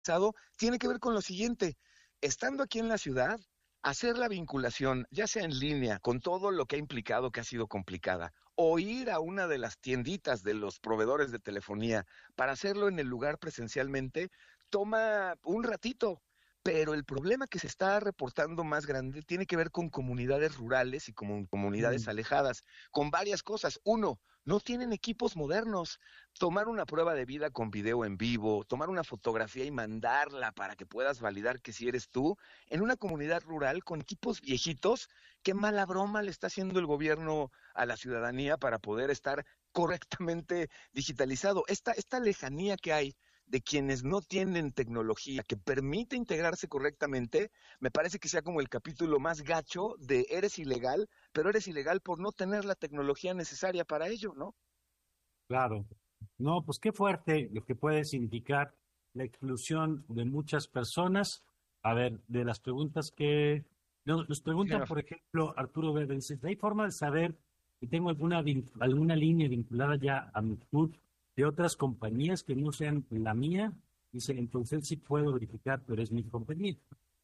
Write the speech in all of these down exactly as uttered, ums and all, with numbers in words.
tiene que ver con lo siguiente: estando aquí en la ciudad, hacer la vinculación, ya sea en línea, con todo lo que ha implicado que ha sido complicada, o ir a una de las tienditas de los proveedores de telefonía para hacerlo en el lugar presencialmente, toma un ratito. Pero el problema que se está reportando más grande tiene que ver con comunidades rurales y con comunidades Mm. alejadas, con varias cosas. Uno, no tienen equipos modernos. Tomar una prueba de vida con video en vivo, tomar una fotografía y mandarla para que puedas validar que si eres tú, en una comunidad rural con equipos viejitos, qué mala broma le está haciendo el gobierno a la ciudadanía para poder estar correctamente digitalizado. Esta, esta lejanía que hay de quienes no tienen tecnología que permite integrarse correctamente, me parece que sea como el capítulo más gacho de eres ilegal, pero eres ilegal por no tener la tecnología necesaria para ello, ¿no? Claro. No, pues qué fuerte lo que puede significar la exclusión de muchas personas. A ver, de las preguntas que nos, nos pregunta, Señor. por ejemplo, Arturo Verde, dice, ¿hay forma de saber si tengo alguna, vin- alguna línea vinculada ya a mi club de otras compañías que no sean la mía? Dice, entonces sí puedo verificar, pero es mi compañía.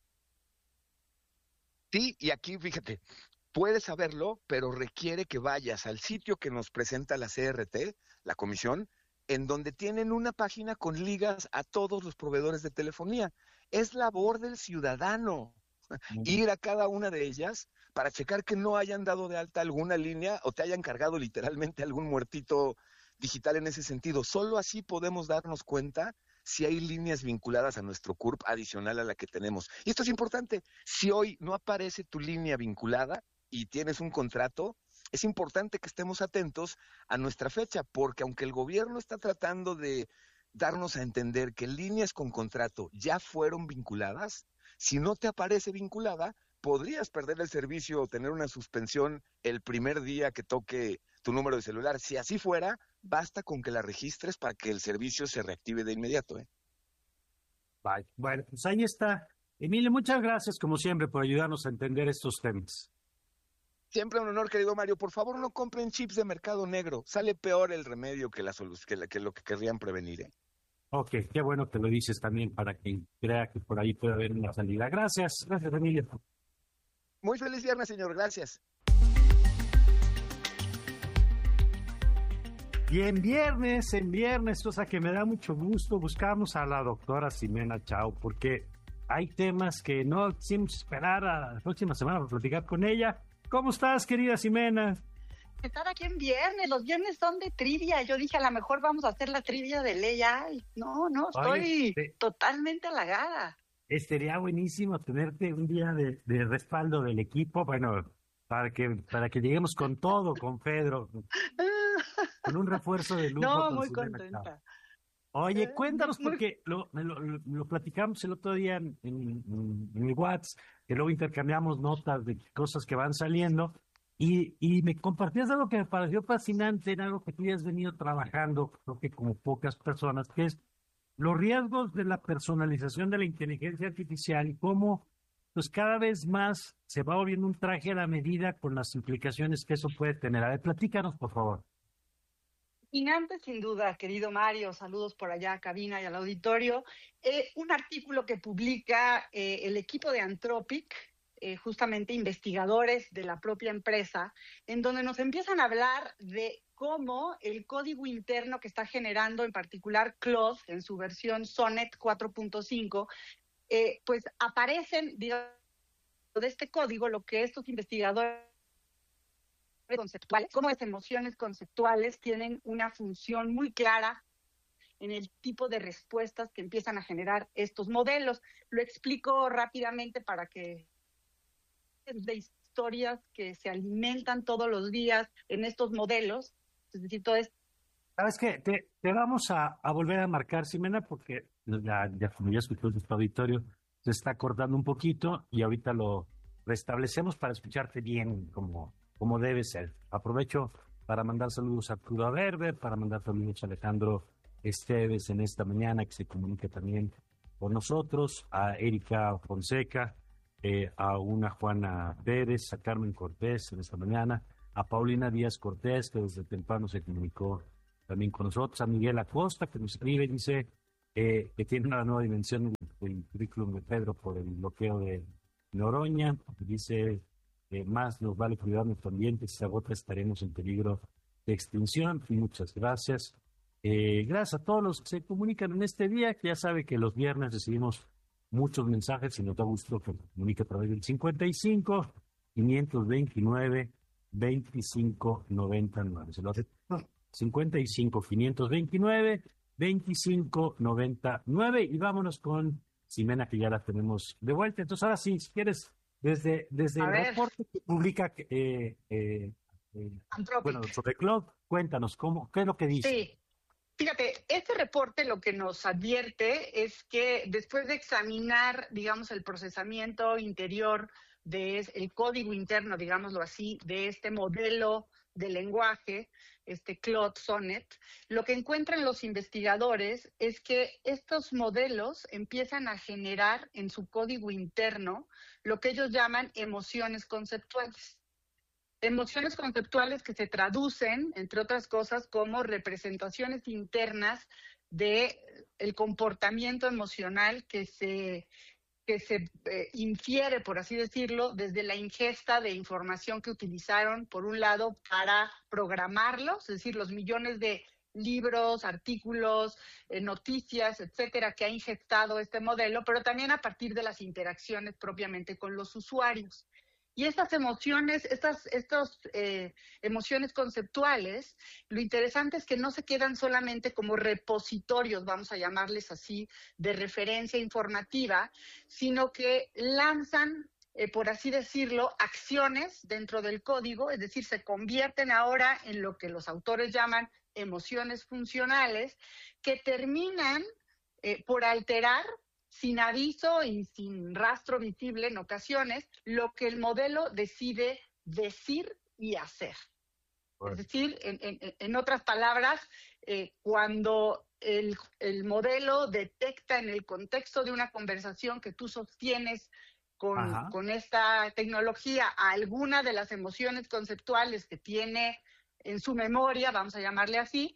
Sí, y aquí fíjate, puedes saberlo, pero requiere que vayas al sitio que nos presenta la C R T, la comisión, en donde tienen una página con ligas a todos los proveedores de telefonía. Es labor del ciudadano Mm. ir a cada una de ellas para checar que no hayan dado de alta alguna línea o te hayan cargado literalmente algún muertito digital en ese sentido. Solo así podemos darnos cuenta si hay líneas vinculadas a nuestro C U R P adicional a la que tenemos. Y esto es importante. Si hoy no aparece tu línea vinculada y tienes un contrato, es importante que estemos atentos a nuestra fecha, porque aunque el gobierno está tratando de darnos a entender que líneas con contrato ya fueron vinculadas, si no te aparece vinculada, podrías perder el servicio o tener una suspensión el primer día que toque tu número de celular. Si así fuera, basta con que la registres para que el servicio se reactive de inmediato, ¿eh? Bye. Bueno, pues ahí está. Emilio, muchas gracias, como siempre, por ayudarnos a entender estos temas. Siempre un honor, querido Mario. Por favor, no compren chips de mercado negro. Sale peor el remedio que, la solu- que, la- que lo que querrían prevenir, ¿eh? Ok, qué bueno que lo dices también para quien crea que por ahí puede haber una salida. Gracias, gracias, Emilio. Muy feliz viernes, señor. Gracias. Y en viernes, en viernes, cosa que me da mucho gusto, buscamos a la doctora Ximena Chao, porque hay temas que no quisimos esperar a la próxima semana para platicar con ella. ¿Cómo estás, querida Ximena? Estar aquí en viernes, los viernes son de trivia. Yo dije, a lo mejor vamos a hacer la trivia de ley. Ay, no, no, Oye, estoy te- totalmente halagada. estaría buenísimo tenerte un día de, de respaldo del equipo, bueno, para que, para que lleguemos con todo, con Pedro, con un refuerzo de lujo No, con muy Ximena Chao. contenta. Oye, Eh, muy, cuéntanos, muy- porque lo, me lo, lo- lo platicamos el otro día en, en, en el WhatsApp, que luego intercambiamos notas de cosas que van saliendo, y, y me compartías algo que me pareció fascinante, en algo que tú ya has venido trabajando, creo que como pocas personas, que es los riesgos de la personalización de la inteligencia artificial y cómo, pues cada vez más se va volviendo un traje a la medida con las implicaciones que eso puede tener. A ver, platícanos, por favor. Fascinante, sin duda, querido Mario. Saludos por allá a cabina y al auditorio. Eh, un artículo que publica eh, el equipo de Anthropic, eh, justamente investigadores de la propia empresa, en donde nos empiezan a hablar de cómo el código interno que está generando, en particular Claude, en su versión Sonnet cuatro punto cinco, eh, pues aparecen, digamos, de este código, lo que estos investigadores conceptuales, cómo las emociones conceptuales tienen una función muy clara en el tipo de respuestas que empiezan a generar estos modelos. Lo explico rápidamente para que de historias que se alimentan todos los días en estos modelos, es decir, todo esto. ¿Sabes qué? Te, te vamos a, a volver a marcar, Ximena, porque ya, ya como ya escuchó nuestro auditorio, se está cortando un poquito y ahorita lo restablecemos para escucharte bien como, como debe ser. Aprovecho para mandar saludos a Arturo Berber, para mandar saludos a Alejandro Esteves en esta mañana, que se comunica también con nosotros, a Erika Fonseca, eh, a una Juana Pérez, a Carmen Cortés en esta mañana, a Paulina Díaz Cortés, que desde temprano se comunicó también con nosotros, a Miguel Acosta, que nos escribe, dice, eh, que tiene una nueva dimensión el currículum de Pedro por el bloqueo de Noroña. Dice, eh, más nos vale cuidar nuestro ambiente, si se agota estaremos en peligro de extinción. Y muchas gracias. Eh, gracias a todos los que se comunican en este día, que ya sabe que los viernes recibimos muchos mensajes y nos da gusto que nos comunique a través del cincuenta y cinco, quinientos veintinueve, veinticinco noventa y nueve. Se lo hace cincuenta y cinco, quinientos veintinueve, veinticinco noventa y nueve. Y vámonos con Ximena, que ya la tenemos de vuelta. Entonces, ahora sí, si quieres, desde, desde el ver. reporte que publica eh, eh, eh, Anthropic. bueno, sobre Claude, cuéntanos, cómo, ¿qué es lo que dice? Sí. Fíjate, este reporte lo que nos advierte es que después de examinar, digamos, el procesamiento interior de es- el código interno, digámoslo así, de este modelo de lenguaje, este Claude Sonnet, lo que encuentran los investigadores es que estos modelos empiezan a generar en su código interno lo que ellos llaman emociones conceptuales. Emociones conceptuales que se traducen, entre otras cosas, como representaciones internas de el comportamiento emocional que se, que se eh, infiere, por así decirlo, desde la ingesta de información que utilizaron, por un lado, para programarlos, es decir, los millones de libros, artículos, eh, noticias, etcétera, que ha ingestado este modelo, pero también a partir de las interacciones propiamente con los usuarios. Y estas emociones, estas, estas eh, emociones conceptuales, lo interesante es que no se quedan solamente como repositorios, vamos a llamarles así, de referencia informativa, sino que lanzan, eh, por así decirlo, acciones dentro del código, es decir, se convierten ahora en lo que los autores llaman emociones funcionales, que terminan eh, por alterar sin aviso y sin rastro visible en ocasiones, lo que el modelo decide decir y hacer. Bueno. Es decir, en, en, en otras palabras, eh, cuando el, el modelo detecta en el contexto de una conversación que tú sostienes con, con esta tecnología alguna de las emociones conceptuales que tiene en su memoria, vamos a llamarle así,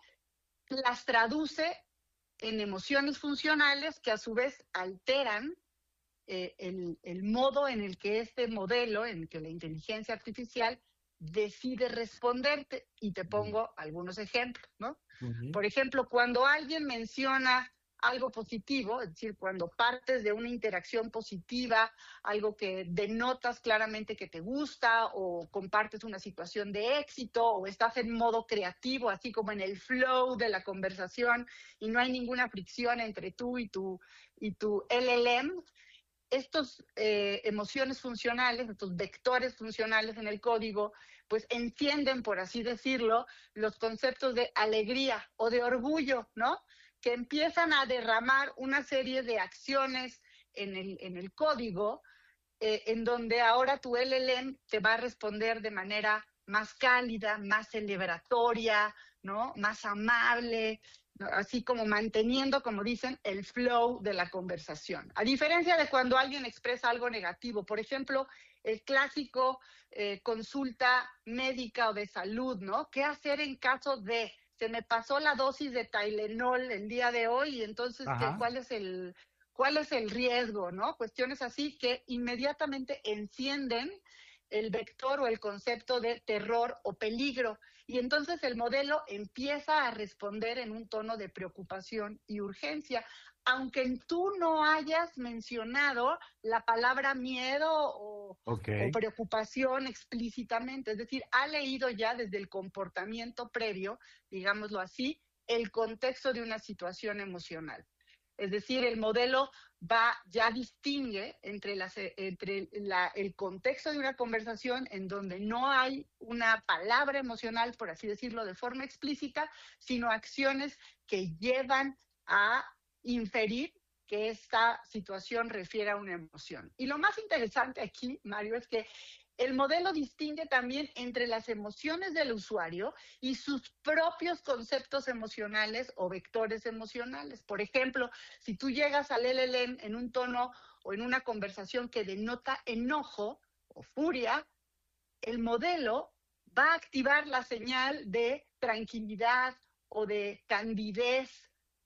las traduce en emociones funcionales que a su vez alteran eh, el, el modo en el que este modelo, en el que la inteligencia artificial decide responderte. Y te pongo uh-huh. algunos ejemplos, ¿no? Uh-huh. Por ejemplo, cuando alguien menciona algo positivo, es decir, cuando partes de una interacción positiva, algo que denotas claramente que te gusta, o compartes una situación de éxito, o estás en modo creativo, así como en el flow de la conversación, y no hay ninguna fricción entre tú y tu, y tu L L M, estos eh, emociones funcionales, estos vectores funcionales en el código, pues encienden, por así decirlo, los conceptos de alegría o de orgullo, ¿no? Que empiezan a derramar una serie de acciones en el, en el código, eh, en donde ahora tu L L M te va a responder de manera más cálida, más celebratoria, ¿no? Más amable, ¿no? Así como manteniendo, como dicen, el flow de la conversación. A diferencia de cuando alguien expresa algo negativo, por ejemplo, el clásico eh, consulta médica o de salud, ¿no? ¿Qué hacer en caso de... se me pasó la dosis de Tylenol el día de hoy, y entonces, ¿qué, cuál es el, cuál es el riesgo, ¿no? Cuestiones así que inmediatamente encienden el vector o el concepto de terror o peligro. Y entonces el modelo empieza a responder en un tono de preocupación y urgencia, aunque tú no hayas mencionado la palabra miedo o, okay. o preocupación explícitamente. Es decir, ha leído ya desde el comportamiento previo, digámoslo así, el contexto de una situación emocional. Es decir, el modelo va, ya distingue entre, las, entre la, el contexto de una conversación en donde no hay una palabra emocional, por así decirlo, de forma explícita, sino acciones que llevan a inferir que esta situación refiere a una emoción. Y lo más interesante aquí, Mario, es que el modelo distingue también entre las emociones del usuario y sus propios conceptos emocionales o vectores emocionales. Por ejemplo, si tú llegas al L L M en un tono o en una conversación que denota enojo o furia, el modelo va a activar la señal de tranquilidad o de candidez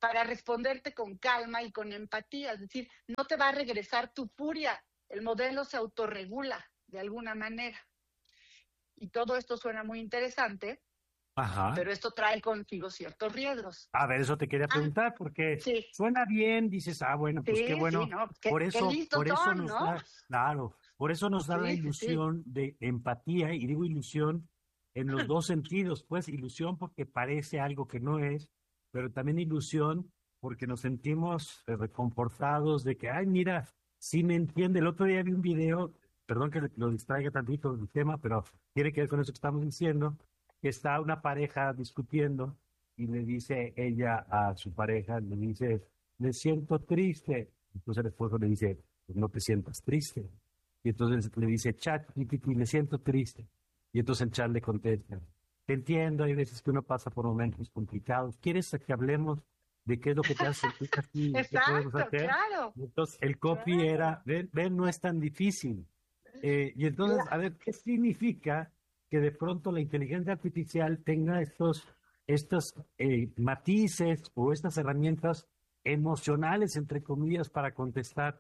para responderte con calma y con empatía. Es decir, no te va a regresar tu furia. El modelo se autorregula de alguna manera. Y todo esto suena muy interesante, Ajá. pero esto trae consigo ciertos riesgos. A ver, eso te quería Ah, preguntar, porque sí, suena bien, dices, ah, bueno, pues qué sí, sí, bueno, no, qué, por qué eso, listos por eso son, nos ¿no? da, claro, por eso nos da la Sí, sí, sí. ilusión de empatía, y digo ilusión en los dos sentidos, pues ilusión porque parece algo que no es, pero también ilusión porque nos sentimos eh, reconfortados de que, ay, mira, sí me entiende. El otro día vi un video, perdón que lo distraiga tantito del tema, pero tiene que ver con eso que estamos diciendo, que está una pareja discutiendo y le dice ella a su pareja, le dice, me siento triste. Entonces el esposo le dice, pues no te sientas triste. Y entonces le dice, chat, me siento triste. Y entonces el chat le contesta, te entiendo, hay veces que uno pasa por momentos complicados. ¿Quieres que hablemos de qué es lo que te hace sentir así? ¿Qué podemos Exacto, hacer? claro, Y entonces el copy claro. era, ven, ven, no es tan difícil. Eh, y entonces, a ver, ¿qué significa que de pronto la inteligencia artificial tenga estos, estos eh, matices o estas herramientas emocionales, entre comillas, para contestar?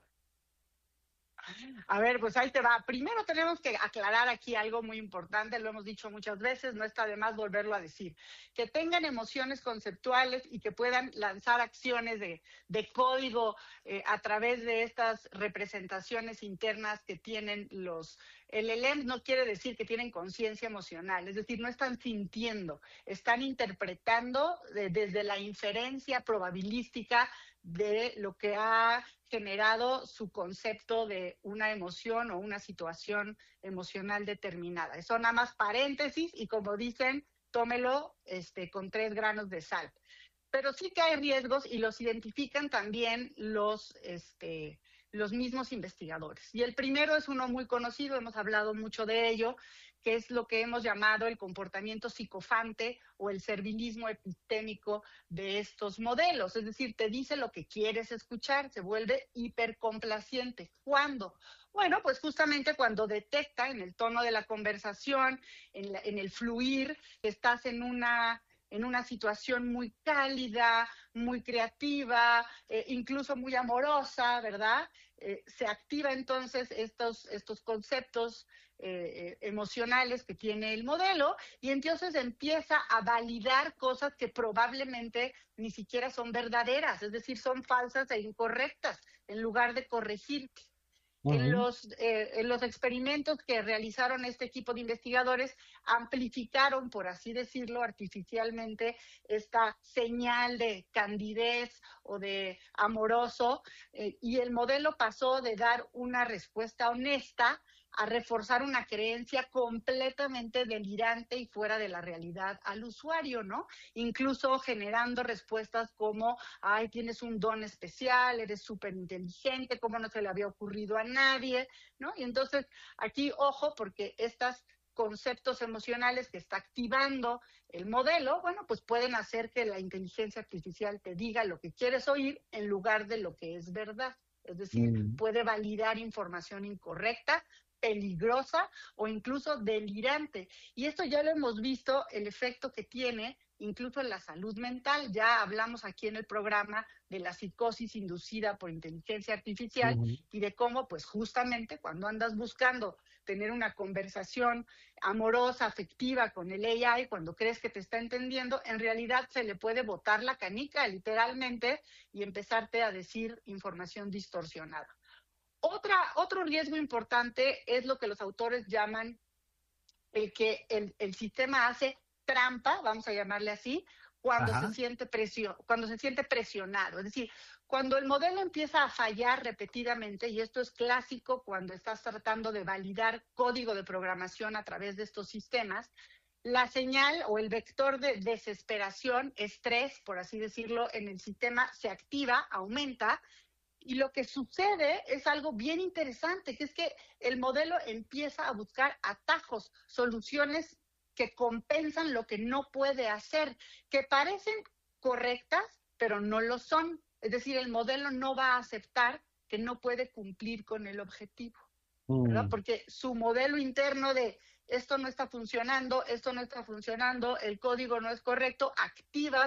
A ver, pues ahí te va. Primero tenemos que aclarar aquí algo muy importante, lo hemos dicho muchas veces, no está de más volverlo a decir. Que tengan emociones conceptuales y que puedan lanzar acciones de, de código eh, a través de estas representaciones internas que tienen los L L Ms, no quiere decir que tienen conciencia emocional, es decir, no están sintiendo, están interpretando de, desde la inferencia probabilística de lo que ha generado su concepto de una emoción o una situación emocional determinada. Son nada más paréntesis y, como dicen, tómelo este, con tres granos de sal. Pero sí que hay riesgos y los identifican también los, este, los mismos investigadores. Y el primero es uno muy conocido, hemos hablado mucho de ello, que es lo que hemos llamado el comportamiento psicofante o el servilismo epistémico de estos modelos. Es decir, te dice lo que quieres escuchar, se vuelve hipercomplaciente. ¿Cuándo? Bueno, pues justamente cuando detecta en el tono de la conversación, en, la, en el fluir, que estás en una en una situación muy cálida, muy creativa, eh, incluso muy amorosa, ¿verdad? Eh, se activa entonces estos, estos conceptos eh, emocionales que tiene el modelo y entonces empieza a validar cosas que probablemente ni siquiera son verdaderas, es decir, son falsas e incorrectas, en lugar de corregirte. En los, eh, en los experimentos que realizaron este equipo de investigadores, amplificaron, por así decirlo, artificialmente esta señal de candidez o de amoroso, eh, y el modelo pasó de dar una respuesta honesta a reforzar una creencia completamente delirante y fuera de la realidad al usuario, ¿no? Incluso generando respuestas como, ay, tienes un don especial, eres súper inteligente, ¿cómo no se le había ocurrido a nadie? ¿No? Y entonces, aquí, ojo, porque estos conceptos emocionales que está activando el modelo, bueno, pues pueden hacer que la inteligencia artificial te diga lo que quieres oír en lugar de lo que es verdad. Es decir, Mm. puede validar información incorrecta, peligrosa o incluso delirante. Y esto ya lo hemos visto, el efecto que tiene incluso en la salud mental. Ya hablamos aquí en el programa de la psicosis inducida por inteligencia artificial Uh-huh. y de cómo, pues justamente cuando andas buscando tener una conversación amorosa, afectiva con el A I, cuando crees que te está entendiendo, en realidad se le puede botar la canica literalmente y empezarte a decir información distorsionada. Otra, otro riesgo importante es lo que los autores llaman el que el, el sistema hace trampa, vamos a llamarle así, cuando se siente presión, cuando se siente presionado. Es decir, cuando el modelo empieza a fallar repetidamente, y esto es clásico cuando estás tratando de validar código de programación a través de estos sistemas, la señal o el vector de desesperación, estrés, por así decirlo, en el sistema se activa, aumenta. Y lo que sucede es algo bien interesante, que es que el modelo empieza a buscar atajos, soluciones que compensan lo que no puede hacer, que parecen correctas, pero no lo son. Es decir, el modelo no va a aceptar que no puede cumplir con el objetivo, ¿verdad? Mm. Porque su modelo interno de esto no está funcionando, esto no está funcionando, el código no es correcto, activa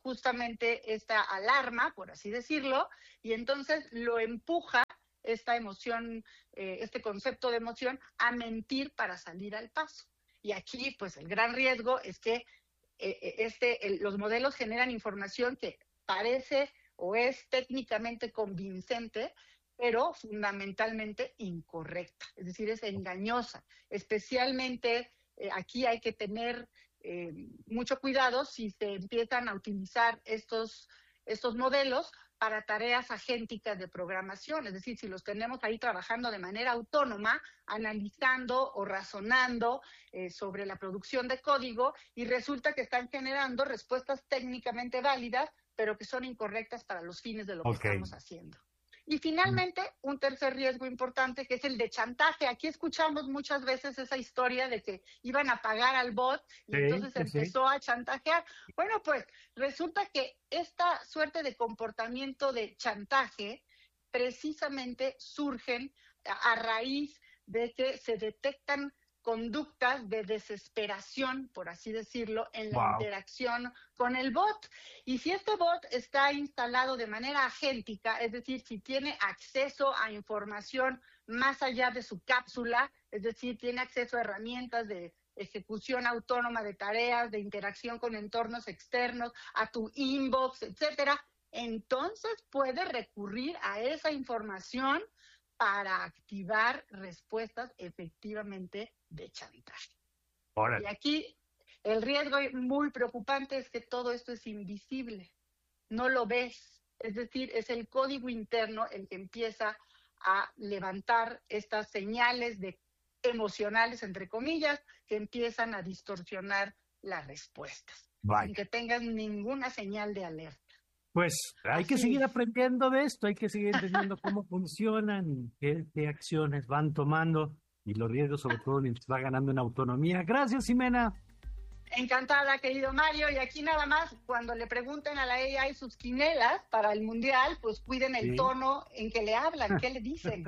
justamente esta alarma, por así decirlo, y entonces lo empuja esta emoción, eh, este concepto de emoción, a mentir para salir al paso. Y aquí, pues, el gran riesgo es que eh, este, el, los modelos generan información que parece o es técnicamente convincente, pero fundamentalmente incorrecta, es decir, es engañosa. Especialmente eh, aquí hay que tener eh, mucho cuidado si se empiezan a utilizar estos, estos modelos para tareas agénticas de programación, es decir, si los tenemos ahí trabajando de manera autónoma, analizando o razonando eh, sobre la producción de código, y resulta que están generando respuestas técnicamente válidas, pero que son incorrectas para los fines de lo que Okay. estamos haciendo. Y finalmente, un tercer riesgo importante, que es el de chantaje. Aquí escuchamos muchas veces esa historia de que iban a pagar al bot y Sí, entonces sí, empezó a chantajear. Bueno, pues resulta que esta suerte de comportamiento de chantaje precisamente surgen a, a raíz de que se detectan conductas de desesperación, por así decirlo, en la Wow. interacción con el bot. Y si este bot está instalado de manera agéntica, es decir, si tiene acceso a información más allá de su cápsula, es decir, tiene acceso a herramientas de ejecución autónoma de tareas, de interacción con entornos externos, a tu inbox, etcétera, entonces puede recurrir a esa información para activar respuestas efectivamente de chantaje. Órale. Y aquí el riesgo muy preocupante es que todo esto es invisible, no lo ves, es decir, es el código interno el que empieza a levantar estas señales de emocionales, entre comillas, que empiezan a distorsionar las respuestas, Vaya. sin que tengas ninguna señal de alerta. Pues hay Así que seguir es. aprendiendo de esto, hay que seguir entendiendo cómo funcionan, qué, qué acciones van tomando y los riesgos, sobre todo, les va ganando en autonomía. Gracias, Ximena. Encantada, querido Mario. Y aquí nada más, cuando le pregunten a la A I sus quinelas para el Mundial, pues cuiden el Sí. tono en que le hablan, qué le dicen,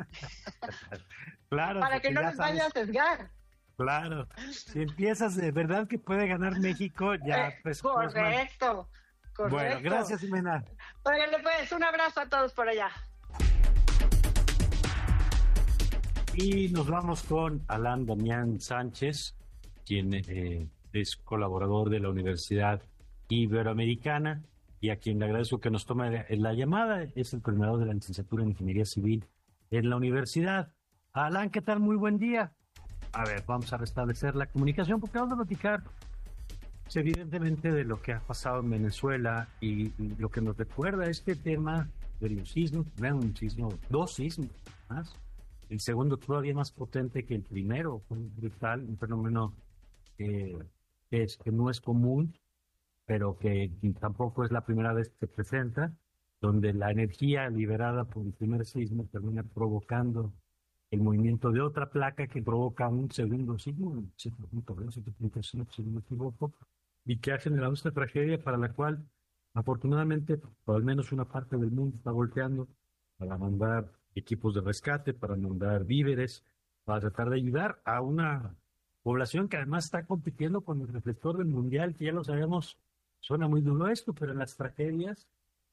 Claro, para que porque no ya les vaya a sabes, sesgar. claro, si empiezas de verdad que puede ganar México, ya Eh, pues... correcto, correcto. Bueno, gracias, Ximena. Órale, pues, un abrazo a todos por allá. Y nos vamos con Alan Damián Sánchez, quien eh, es colaborador de la Universidad Iberoamericana y a quien le agradezco que nos tome la llamada. Es el coordinador de la licenciatura en Ingeniería Civil en la universidad. Alan, ¿qué tal? Muy buen día. A ver, vamos a restablecer la comunicación porque vamos a platicar pues, evidentemente de lo que ha pasado en Venezuela y, y lo que nos recuerda este tema de los sismos. Bueno, un sismo, dos sismos más. El segundo todavía más potente que el primero, fue brutal, un fenómeno que, que, es, que no es común, pero que tampoco es la primera vez que se presenta, donde la energía liberada por el primer sismo termina provocando el movimiento de otra placa que provoca un segundo sismo, siete punto dos, siete punto cinco, si no me equivoco, y que ha generado esta tragedia para la cual, afortunadamente, por al menos una parte del mundo está volteando para mandar equipos de rescate, para mandar víveres, para tratar de ayudar a una población que además está compitiendo con el reflector del mundial, que ya lo sabemos, suena muy duro esto, pero en las tragedias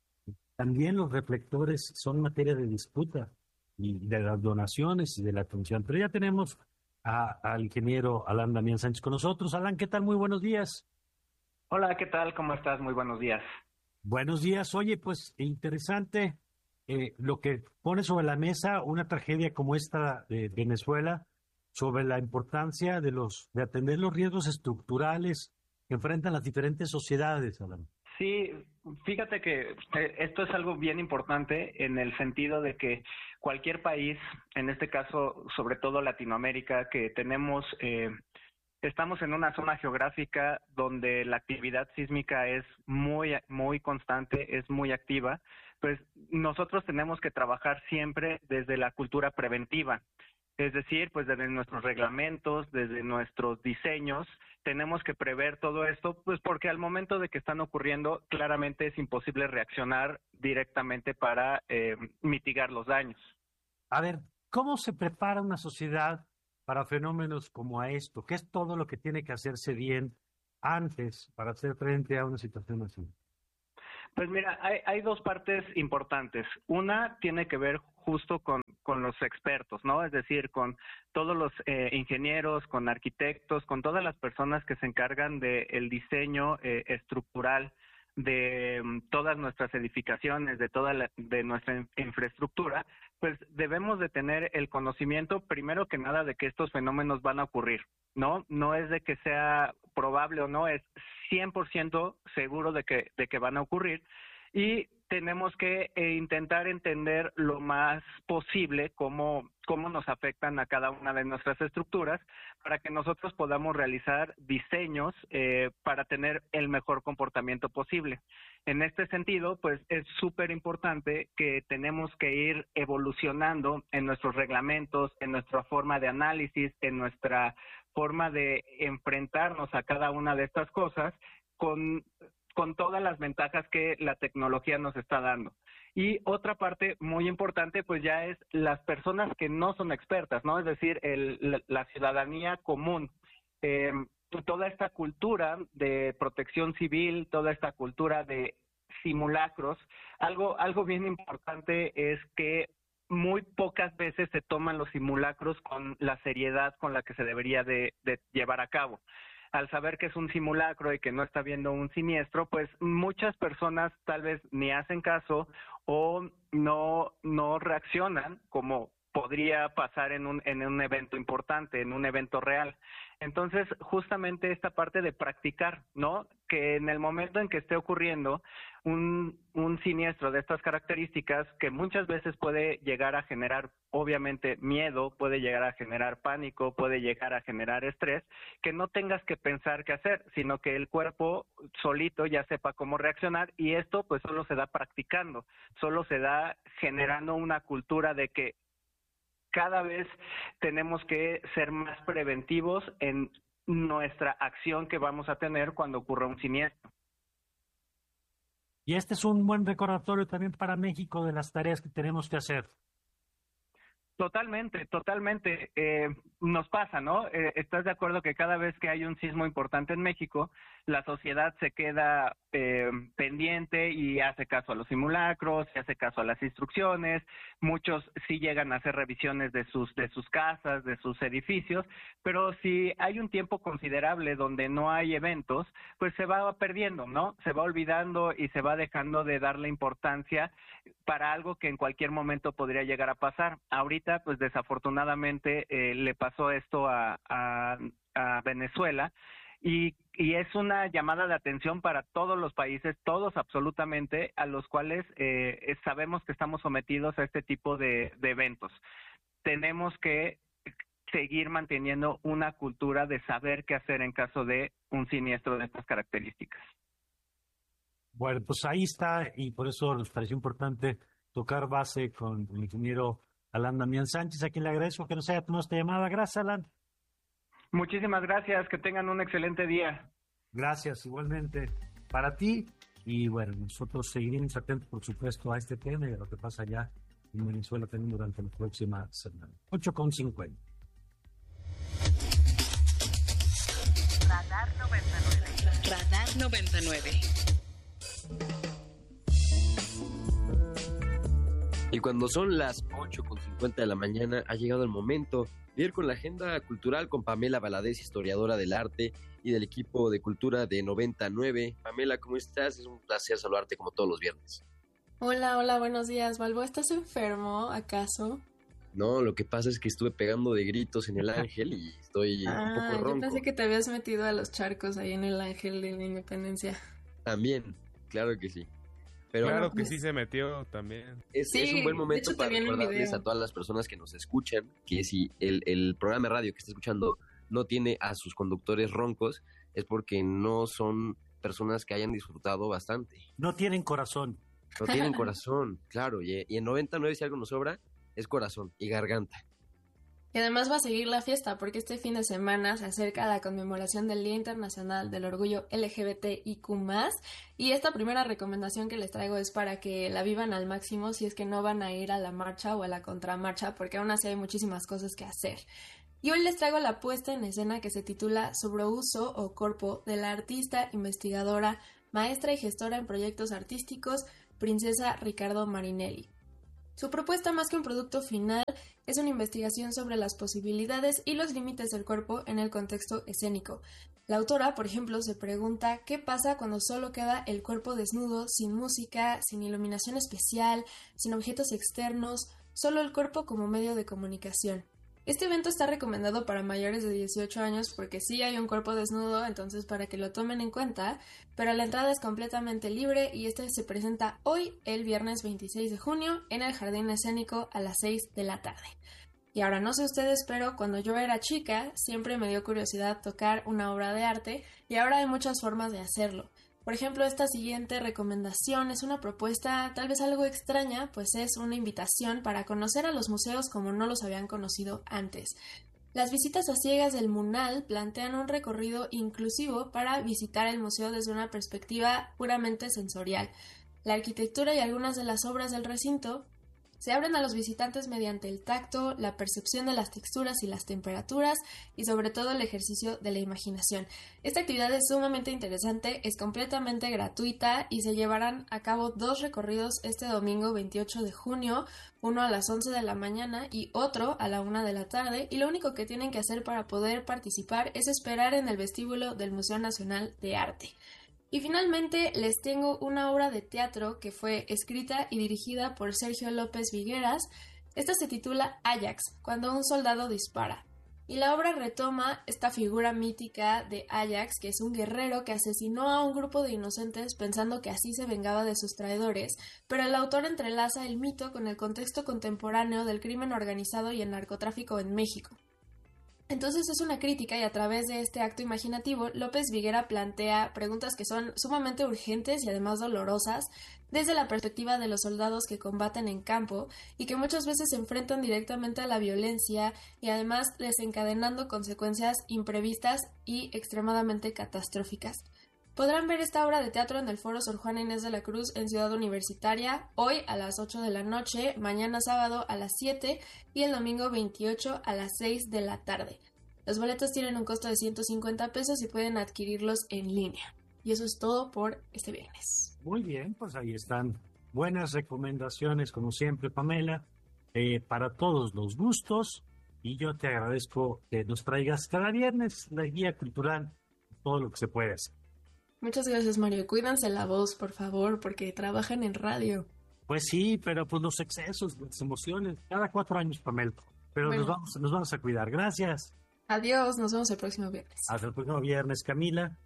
también los reflectores son materia de disputa y de las donaciones y de la atención. Pero ya tenemos a- al ingeniero Alan Damián Sánchez con nosotros. Alan, ¿qué tal? Muy buenos días. Hola, ¿qué tal? ¿Cómo estás? Muy buenos días. Buenos días. Oye, pues interesante eh, lo que pone sobre la mesa una tragedia como esta de Venezuela, sobre la importancia de los de atender los riesgos estructurales que enfrentan las diferentes sociedades, Alan. Sí, fíjate que eh, esto es algo bien importante en el sentido de que cualquier país, en este caso sobre todo Latinoamérica, que tenemos, eh, estamos en una zona geográfica donde la actividad sísmica es muy, muy constante, es muy activa, pues nosotros tenemos que trabajar siempre desde la cultura preventiva. Es decir, pues desde nuestros reglamentos, desde nuestros diseños, tenemos que prever todo esto, pues porque al momento de que están ocurriendo, claramente es imposible reaccionar directamente para eh, mitigar los daños. A ver, ¿cómo se prepara una sociedad para fenómenos como a esto? ¿Qué es todo lo que tiene que hacerse bien antes para hacer frente a una situación así? Pues mira, hay, hay dos partes importantes. Una tiene que ver justo con, con los expertos, ¿no? Es decir, con todos los eh, ingenieros, con arquitectos, con todas las personas que se encargan del diseño eh, estructural de um, todas nuestras edificaciones, de toda la, de nuestra in- infraestructura, pues debemos de tener el conocimiento, primero que nada, de que estos fenómenos van a ocurrir, ¿no? No es de que sea probable o no, es cien por ciento seguro de que, de que van a ocurrir, y tenemos que eh, intentar entender lo más posible cómo, cómo nos afectan a cada una de nuestras estructuras para que nosotros podamos realizar diseños eh, para tener el mejor comportamiento posible. En este sentido, pues es súper importante que tenemos que ir evolucionando en nuestros reglamentos, en nuestra forma de análisis, en nuestra forma de enfrentarnos a cada una de estas cosas con con todas las ventajas que la tecnología nos está dando. Y otra parte muy importante, pues ya es las personas que no son expertas, ¿no? Es decir, el, la, la ciudadanía común. Eh, toda esta cultura de protección civil, toda esta cultura de simulacros, algo, algo bien importante es que muy pocas veces se toman los simulacros con la seriedad con la que se debería de, de llevar a cabo. Al saber que es un simulacro y que no está viendo un siniestro, pues muchas personas tal vez ni hacen caso o no, no reaccionan como podría pasar en un, en un evento importante, en un evento real. Entonces, justamente esta parte de practicar, ¿no? Que en el momento en que esté ocurriendo un, un siniestro de estas características, que muchas veces puede llegar a generar, obviamente, miedo, puede llegar a generar pánico, puede llegar a generar estrés, que no tengas que pensar qué hacer, sino que el cuerpo solito ya sepa cómo reaccionar, y esto pues solo se da practicando, solo se da generando una cultura de que cada vez tenemos que ser más preventivos en nuestra acción que vamos a tener cuando ocurra un siniestro. Y este es un buen recordatorio también para México de las tareas que tenemos que hacer. Totalmente, totalmente. Eh, nos pasa, ¿no? Eh, ¿Estás de acuerdo que cada vez que hay un sismo importante en México, la sociedad se queda eh, pendiente y hace caso a los simulacros, y hace caso a las instrucciones? Muchos sí llegan a hacer revisiones de sus de sus casas, de sus edificios, pero si hay un tiempo considerable donde no hay eventos, pues se va perdiendo, ¿no? Se va olvidando y se va dejando de darle importancia para algo que en cualquier momento podría llegar a pasar. Ahorita, pues desafortunadamente eh, le pasó esto a, a, a Venezuela, y, y es una llamada de atención para todos los países, todos absolutamente, a los cuales eh, sabemos que estamos sometidos a este tipo de, de eventos. Tenemos que seguir manteniendo una cultura de saber qué hacer en caso de un siniestro de estas características. Bueno, pues ahí está, y por eso nos pareció importante tocar base con el ingeniero Alan Damián Sánchez, a quien le agradezco que nos haya tomado esta llamada. Gracias, Alan. Muchísimas gracias, que tengan un excelente día. Gracias, igualmente para ti. Y bueno, nosotros seguiremos atentos, por supuesto, a este tema y a lo que pasa allá en Venezuela también durante la próxima semana. ocho con cincuenta. Radar noventa y nueve. Radar noventa y nueve. Y cuando son las ocho con cincuenta de la mañana, ha llegado el momento de ir con la agenda cultural con Pamela Valadez, historiadora del arte y del equipo de cultura de noventa y nueve. Pamela, ¿cómo estás? Es un placer saludarte como todos los viernes. Hola, hola, buenos días. Balbo, ¿estás enfermo, acaso? No, lo que pasa es que estuve pegando de gritos en el Ángel y estoy ah, un poco ronco. Yo pensé que te habías metido a los charcos ahí en el Ángel de la Independencia. También, claro que sí. Pero claro bueno, que pues, sí se metió también. Es, sí, es un buen momento de hecho, para te vi en el recordarles video. a todas las personas que nos escuchan que si el, el programa de radio que está escuchando no tiene a sus conductores roncos, es porque no son personas que hayan disfrutado bastante. No tienen corazón. No tienen corazón, claro. Y, y en noventa y nueve si algo nos sobra, es corazón y garganta. Y además va a seguir la fiesta porque este fin de semana se acerca la conmemoración del Día Internacional del Orgullo L G B T I Q más, y esta primera recomendación que les traigo es para que la vivan al máximo si es que no van a ir a la marcha o a la contramarcha, porque aún así hay muchísimas cosas que hacer. Y hoy les traigo la puesta en escena que se titula Sobreuso o Corpo de la artista investigadora maestra y gestora en proyectos artísticos, Princesa Ricardo Marinelli. Su propuesta, más que un producto final, es una investigación sobre las posibilidades y los límites del cuerpo en el contexto escénico. La autora, por ejemplo, se pregunta qué pasa cuando solo queda el cuerpo desnudo, sin música, sin iluminación especial, sin objetos externos, solo el cuerpo como medio de comunicación. Este evento está recomendado para mayores de dieciocho años porque sí hay un cuerpo desnudo, entonces para que lo tomen en cuenta, pero la entrada es completamente libre y este se presenta hoy, el viernes veintiséis de junio, en el Jardín Escénico a las seis de la tarde. Y ahora no sé ustedes, pero cuando yo era chica siempre me dio curiosidad tocar una obra de arte y ahora hay muchas formas de hacerlo. Por ejemplo, esta siguiente recomendación es una propuesta tal vez algo extraña, pues es una invitación para conocer a los museos como no los habían conocido antes. Las visitas a ciegas del MUNAL plantean un recorrido inclusivo para visitar el museo desde una perspectiva puramente sensorial. La arquitectura y algunas de las obras del recinto se abren a los visitantes mediante el tacto, la percepción de las texturas y las temperaturas y sobre todo el ejercicio de la imaginación. Esta actividad es sumamente interesante, es completamente gratuita y se llevarán a cabo dos recorridos este domingo veintiocho de junio, uno a las once de la mañana y otro a la una de la tarde, y lo único que tienen que hacer para poder participar es esperar en el vestíbulo del Museo Nacional de Arte. Y finalmente les tengo una obra de teatro que fue escrita y dirigida por Sergio López Vigueras. Esta se titula Ajax, cuando un soldado dispara. Y la obra retoma esta figura mítica de Ajax, que es un guerrero que asesinó a un grupo de inocentes pensando que así se vengaba de sus traidores, pero el autor entrelaza el mito con el contexto contemporáneo del crimen organizado y el narcotráfico en México. Entonces es una crítica y a través de este acto imaginativo, López Viguera plantea preguntas que son sumamente urgentes y además dolorosas desde la perspectiva de los soldados que combaten en campo y que muchas veces se enfrentan directamente a la violencia y además desencadenando consecuencias imprevistas y extremadamente catastróficas. Podrán ver esta obra de teatro en el Foro Sor Juana Inés de la Cruz en Ciudad Universitaria, hoy a las ocho de la noche, mañana sábado a las siete y el domingo veintiocho a las seis de la tarde. Los boletos tienen un costo de ciento cincuenta pesos y pueden adquirirlos en línea. Y eso es todo por este viernes. Muy bien, pues ahí están buenas recomendaciones, como siempre, Pamela, eh, para todos los gustos. Y yo te agradezco que nos traigas cada viernes la guía cultural, todo lo que se puede hacer. Muchas gracias, Mario. Cuídense la voz, por favor, porque trabajan en radio. Pues sí, pero pues los excesos, las emociones, cada cuatro años, Pamela. Pero bueno, nos vamos, nos vamos a cuidar. Gracias. Adiós, nos vemos el próximo viernes. Hasta el próximo viernes, Camila.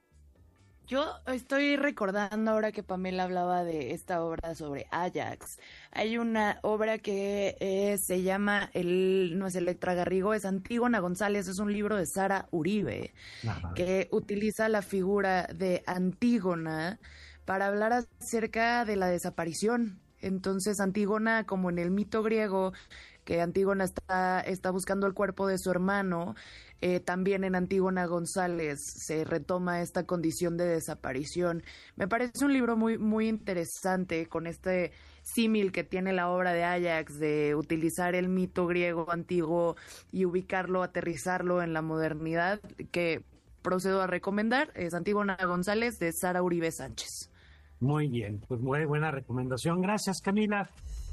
Yo estoy recordando ahora que Pamela hablaba de esta obra sobre Ajax. Hay una obra que eh, se llama, el, no es Electra Garrigo, es Antígona González, es un libro de Sara Uribe, Ajá. que utiliza la figura de Antígona para hablar acerca de la desaparición. Entonces Antígona, como en el mito griego, que Antígona está, está buscando el cuerpo de su hermano, eh, también en Antígona González se retoma esta condición de desaparición. Me parece un libro muy, muy interesante con este símil que tiene la obra de Ajax de utilizar el mito griego antiguo y ubicarlo, aterrizarlo en la modernidad, que procedo a recomendar. Es Antígona González de Sara Uribe Sánchez. Muy bien, pues muy buena recomendación. Gracias, Camila.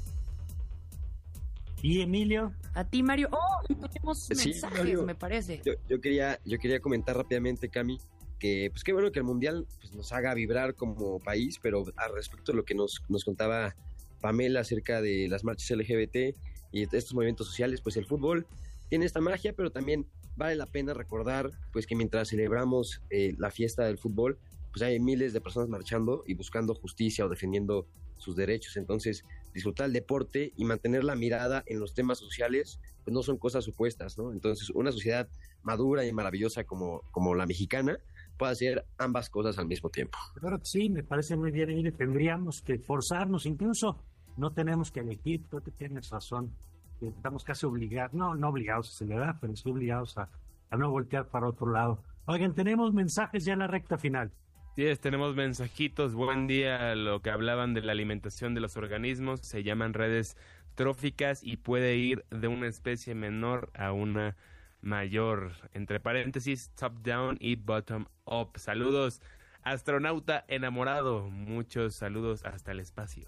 ¿Y Emilio? A ti, Mario. Oh, tenemos sí, mensajes, Mario, me parece. Yo, yo quería, yo quería comentar rápidamente, Cami, que pues qué bueno que el Mundial pues, nos haga vibrar como país, pero al respecto de lo que nos, nos contaba Pamela acerca de las marchas L G B T y estos movimientos sociales, pues el fútbol tiene esta magia, pero también vale la pena recordar pues que mientras celebramos eh, la fiesta del fútbol, pues hay miles de personas marchando y buscando justicia o defendiendo sus derechos. Entonces, disfrutar el deporte y mantener la mirada en los temas sociales, pues no son cosas supuestas, ¿no? Entonces, una sociedad madura y maravillosa como, como la mexicana puede hacer ambas cosas al mismo tiempo. Claro que sí, me parece muy bien. Y tendríamos que forzarnos, incluso no tenemos que elegir, creo que tienes razón, estamos casi obligados, no, no obligados a celebrar, pero sí obligados a, a no voltear para otro lado. Oigan, tenemos mensajes ya en la recta final. Sí, tenemos mensajitos. Buen día. Lo que hablaban de la alimentación de los organismos se llaman redes tróficas y puede ir de una especie menor a una mayor. Entre paréntesis, top down y bottom up. Saludos astronauta enamorado. Muchos saludos hasta el espacio.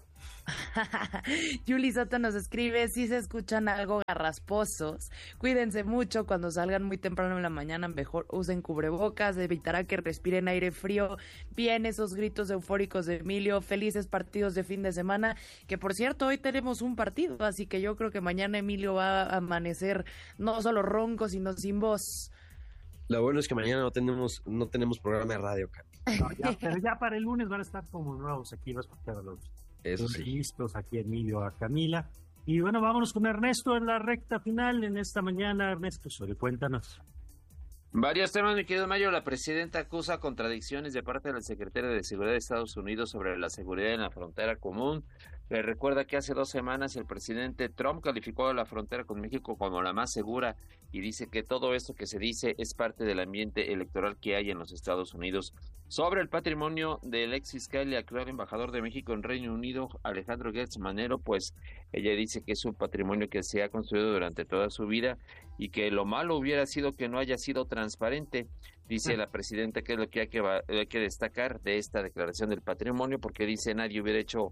Yuli Soto nos escribe: si se escuchan algo garrasposos, cuídense mucho cuando salgan muy temprano en la mañana, mejor usen cubrebocas, evitará que respiren aire frío. Bien, esos gritos eufóricos de Emilio, felices partidos de fin de semana, que por cierto hoy tenemos un partido, así que yo creo que mañana Emilio va a amanecer no solo ronco, sino sin voz. Lo bueno es que mañana no tenemos no tenemos programa de radio, no, ya, pero ya para el lunes van a estar como nuevos aquí, vas a escuchar los Eso sí. listos aquí Emilio, a Camila. Y bueno, vámonos con Ernesto en la recta final en esta mañana. Ernesto, sobre, cuéntanos. Varios temas, mi querido Mario. La presidenta acusa contradicciones de parte del secretario de Seguridad de Estados Unidos sobre la seguridad en la frontera común. Le recuerda que hace dos semanas el presidente Trump calificó a la frontera con México como la más segura y dice que todo esto que se dice es parte del ambiente electoral que hay en los Estados Unidos. Sobre el patrimonio del ex fiscal y actual embajador de México en Reino Unido, Alejandro Gertz Manero, pues ella dice que es un patrimonio que se ha construido durante toda su vida y que lo malo hubiera sido que no haya sido transparente. Dice la presidenta que es lo que hay que, hay que destacar de esta declaración del patrimonio, porque dice nadie hubiera hecho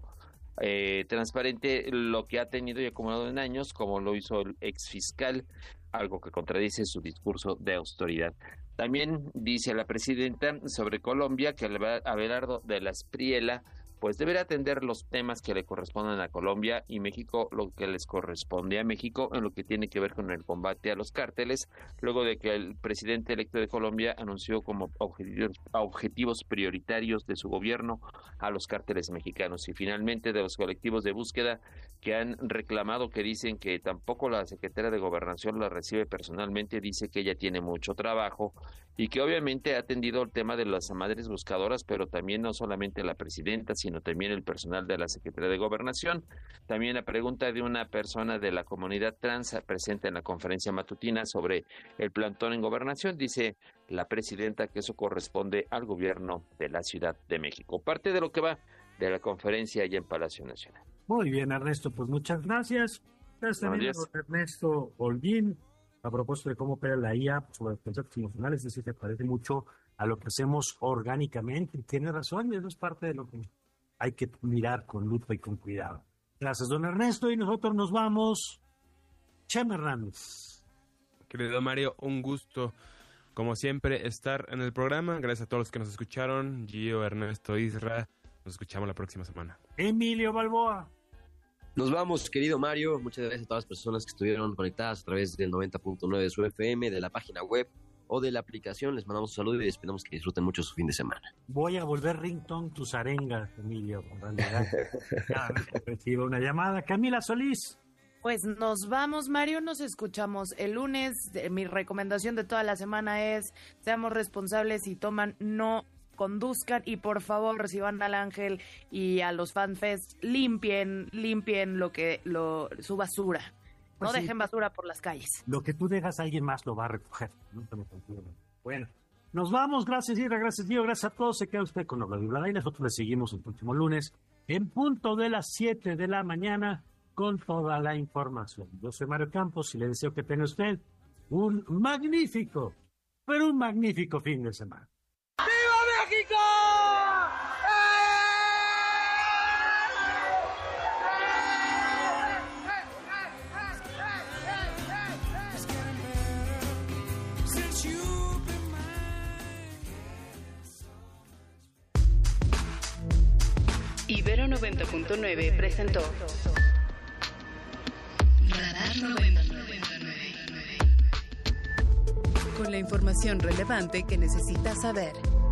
eh, transparente lo que ha tenido y acumulado en años, como lo hizo el ex fiscal, algo que contradice su discurso de austeridad. También dice la presidenta sobre Colombia que Abelardo de la Espriella pues deberá atender los temas que le corresponden a Colombia y México lo que les corresponde a México en lo que tiene que ver con el combate a los cárteles, luego de que el presidente electo de Colombia anunció como objetivos, objetivos prioritarios de su gobierno a los cárteles mexicanos. Y finalmente de los colectivos de búsqueda que han reclamado, que dicen que tampoco la secretaria de Gobernación la recibe personalmente, dice que ella tiene mucho trabajo y que obviamente ha atendido el tema de las madres buscadoras, pero también no solamente la presidenta, sino también el personal de la Secretaría de Gobernación. También la pregunta de una persona de la comunidad trans presente en la conferencia matutina sobre el plantón en Gobernación, dice la presidenta que eso corresponde al gobierno de la Ciudad de México. Parte de lo que va de la conferencia allá en Palacio Nacional. Muy bien, Ernesto, pues muchas gracias. Gracias también a Ernesto Holguín. A propósito de cómo opera la I A sobre los conceptos emocionales, es decir, que parece mucho a lo que hacemos orgánicamente. Y tiene razón, eso es parte de lo que hay que mirar con lupa y con cuidado. Gracias, don Ernesto, y nosotros nos vamos. Chema Hernández. Querido Mario, un gusto, como siempre, estar en el programa. Gracias a todos los que nos escucharon. Gio, Ernesto, Isra. Nos escuchamos la próxima semana. Emilio Balboa. Nos vamos, querido Mario. Muchas gracias a todas las personas que estuvieron conectadas a través del noventa punto nueve de su F M, de la página web o de la aplicación. Les mandamos un saludo y esperamos que disfruten mucho su fin de semana. Voy a volver ringtone tus arengas, Emilio, en realidad. Cada vez que recibo una llamada. Camila Solís. Pues nos vamos, Mario, nos escuchamos el lunes. Mi recomendación de toda la semana es: seamos responsables y toman, no conduzcan, y por favor, si van al Ángel y a los FanFest, limpien, limpien lo que, lo, su basura. Pues no sí, dejen basura por las calles. Lo que tú dejas, alguien más lo va a recoger. No te me confundas. Bueno, nos vamos. Gracias, Ira. Gracias, Diego. Gracias a todos. Se queda usted con la Biblia y nosotros le seguimos el próximo lunes en punto de las siete de la mañana con toda la información. Yo soy Mario Campos y le deseo que tenga usted un magnífico, pero un magnífico fin de semana. ¡Viva México! Ibero noventa punto nueve presentó Radar noventa punto nueve. Con la información relevante que necesitas saber.